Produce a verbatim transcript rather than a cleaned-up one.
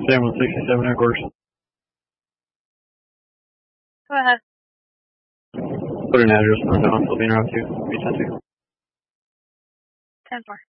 Sam one sixty-seven headquarters. Go ahead. Put an address on Philippine Route two, B ten two. ten four.